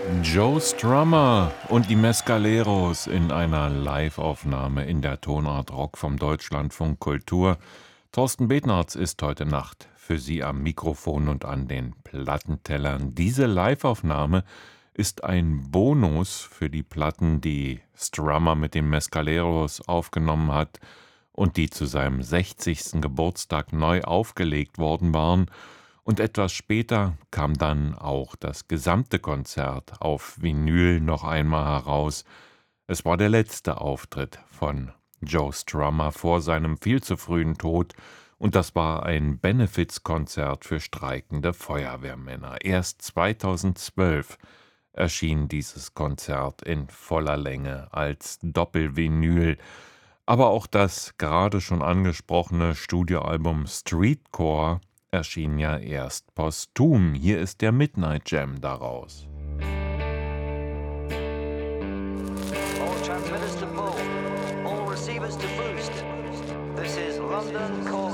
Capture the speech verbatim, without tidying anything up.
Joe Strummer und die Mescaleros in einer Live-Aufnahme in der Tonart Rock vom Deutschlandfunk Kultur. Thorsten Betnarz ist heute Nacht für Sie am Mikrofon und an den Plattentellern. Diese Live-Aufnahme ist ein Bonus für die Platten, die Strummer mit den Mescaleros aufgenommen hat und die zu seinem sechzigsten Geburtstag neu aufgelegt worden waren. Und etwas später kam dann auch das gesamte Konzert auf Vinyl noch einmal heraus. Es war der letzte Auftritt von Joe Strummer vor seinem viel zu frühen Tod, und das war ein Benefizkonzert für streikende Feuerwehrmänner. Erst zweitausendzwölf erschien dieses Konzert in voller Länge als Doppelvinyl. Aber auch das gerade schon angesprochene Studioalbum Streetcore erschien ja erst posthum. Hier ist der Midnight Jam daraus. All transmitters to full, all receivers to boost. This is London Calling.